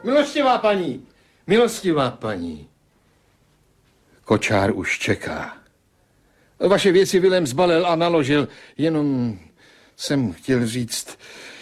Milostivá paní! Milostivá paní! Kočár už čeká. Vaše věci Vilém zbalil a naložil, jenom jsem chtěl říct,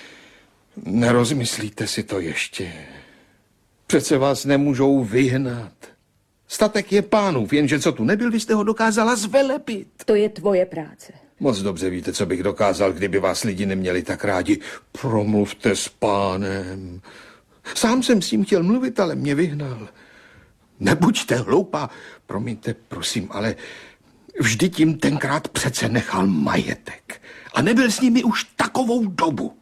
nerozmyslíte si to ještě. Přece vás nemůžou vyhnat. Statek je pánův, jenže co tu nebyl, vy jste ho dokázala zvelepit. To je tvoje práce. Moc dobře víte, co bych dokázal, kdyby vás lidi neměli tak rádi. Promluvte s pánem. Sám jsem s ním chtěl mluvit, ale mě vyhnal. Nebuďte hloupá, promiňte, prosím, ale vždyť jim tenkrát přece nechal majetek. A nebyl s nimi už takovou dobu.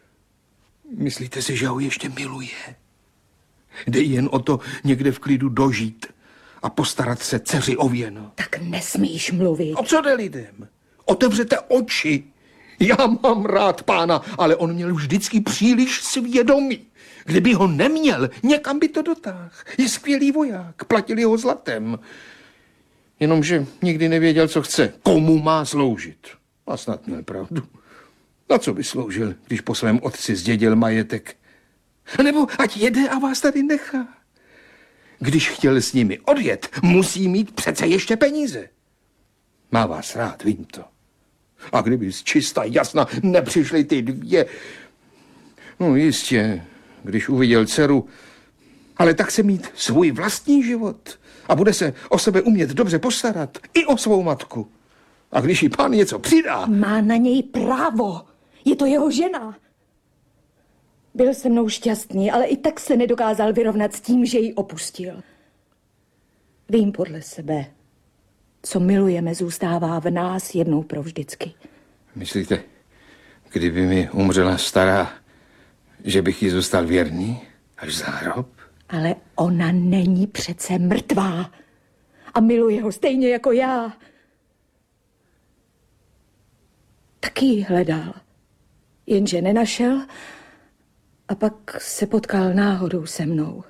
Myslíte si, že ho ještě miluje? Jde jen o to někde v klidu dožít a postarat se dceři o věno. Tak nesmíš mluvit. O co jde lidem? Otevřete oči. Já mám rád pána, ale on měl vždycky příliš svědomí. Kdyby ho neměl, někam by to dotáhl. Je skvělý voják, platili ho zlatem. Jenomže nikdy nevěděl, co chce. Komu má sloužit? A snad měl pravdu. Na co by sloužil, když po svém otci zdědil majetek? Nebo ať jede a vás tady nechá. Když chtěl s nimi odjet, musí mít přece ještě peníze. Má vás rád, vím to. A kdyby z čista jasna nepřišly ty dvě... No jistě, když uviděl dceru, ale tak se mít svůj vlastní život a bude se o sebe umět dobře postarat i o svou matku. A když jí pán něco přidá... Má na něj právo. Je to jeho žena. Byl se mnou šťastný, ale i tak se nedokázal vyrovnat s tím, že ji opustil. Vím podle sebe, co milujeme, zůstává v nás jednou provždycky. Myslíte, kdyby mi umřela stará, že bych jí zůstal věrný až za hrob? Ale ona není přece mrtvá a miluje ho stejně jako já. Taky ji hledal, jenže nenašel a pak se potkal náhodou se mnou.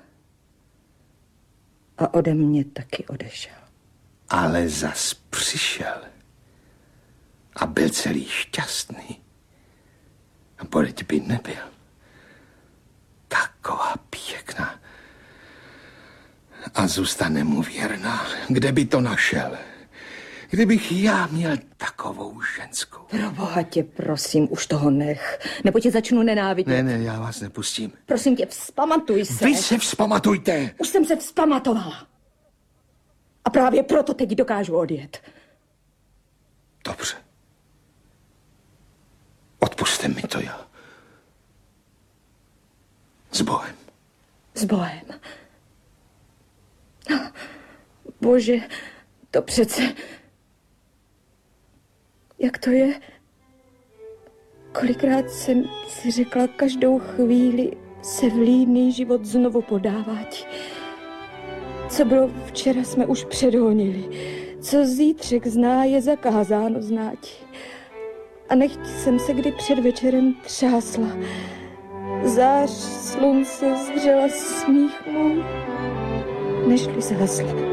A ode mě taky odešel. Ale zas přišel a byl celý šťastný. A pořád by nebyl. Taková pěkná. A zůstane mu věrná. Kde by to našel? Kdybych já měl takovou ženskou. Proboha tě, prosím, už toho nech. Nebo tě začnu nenávidět. Ne, já vás nepustím. Prosím tě, vzpamatuj se. Vy se vzpamatujte. Už jsem se vzpamatovala. A právě proto teď dokážu odjet. Dobře. Odpusťte mi to, já. S Bohem. S Bohem. Bože, to přece... Jak to je? Kolikrát jsem si řekla, každou chvíli se vlídný život znovu podává ti. Co bylo včera, jsme už předhonili. Co zítřek zná, je zakázáno znáti. A nechť jsem se kdy před večerem třásla. Zář slunce zdřela smích můj, nežli zhasla.